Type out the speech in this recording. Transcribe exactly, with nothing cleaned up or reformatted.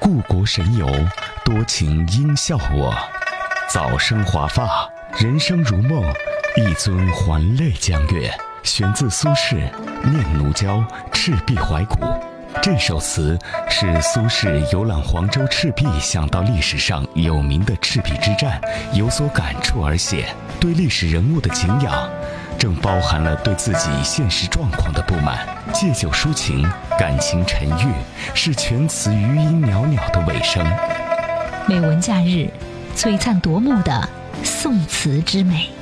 故国神游，多情应笑我。早生华发，人生如梦，一尊还酹江月。选自苏轼《念奴娇·赤壁怀古》。这首词是苏轼游览黄州赤壁，想到历史上有名的赤壁之战，有所感触而写，对历史人物的敬仰，正包含了对自己现实状况的不满，借酒抒情，感情沉郁，是全词余音袅袅的尾声。 美文假日，璀璨夺目的宋词之美。